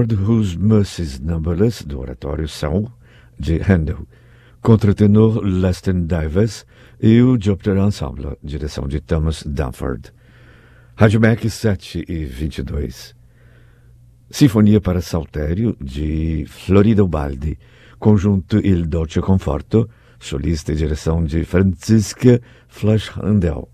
Lord Whose Mercies Numberless, do oratório São, de Handel. Contratenor Leston Davis e o Jupiter Ensemble, direção de Thomas Dunford. Rádio Mac 7:22. Sinfonia para Saltério, de Florida Ubaldi, conjunto Il Dolce Conforto, solista e direção de Franziska Fleisch-Handel.